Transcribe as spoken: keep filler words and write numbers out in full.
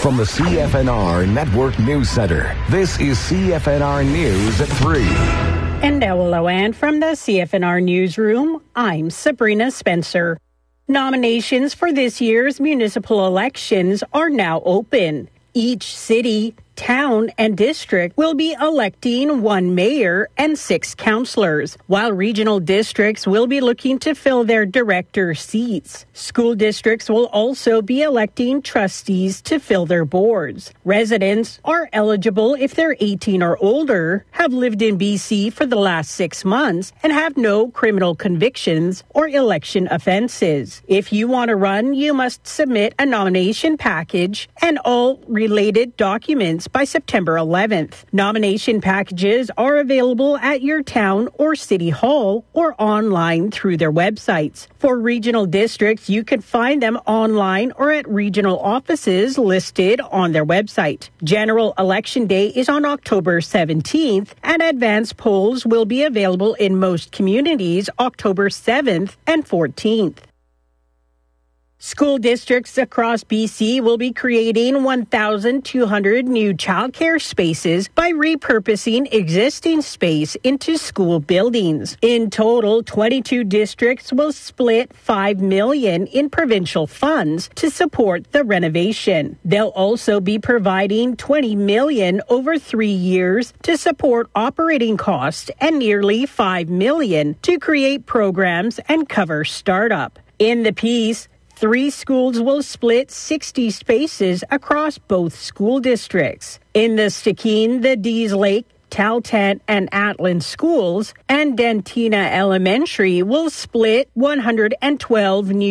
From the C F N R Network News Center, this is C F N R News at three. And now hello, and from the C F N R Newsroom, I'm Sabrina Spencer. Nominations for this year's municipal elections are now open. Each city, town, and district will be electing one mayor and six councillors, while regional districts will be looking to fill their director seats. School districts will also be electing trustees to fill their boards. Residents are eligible if they're eighteen or older, have lived in B C for the last six months, and have no criminal convictions or election offenses. If you want to run, you must submit a nomination package and all related documents by September eleventh. Nomination packages are available at your town or city hall or online through their websites. For regional districts, you can find them online or at regional offices listed on their website. General Election Day is on October seventeenth, and advance polls will be available in most communities October seventh and fourteenth. School districts across B C will be creating one thousand two hundred new childcare spaces by repurposing existing space into school buildings. In total, twenty-two districts will split five million dollars in provincial funds to support the renovation. They'll also be providing twenty million dollars over three years to support operating costs and nearly five million dollars to create programs and cover startup. In the piece, three schools will split sixty spaces across both school districts. In the Stikine, the Dees Lake, Taltant, and Atlan schools, and Dentina Elementary will split one hundred twelve new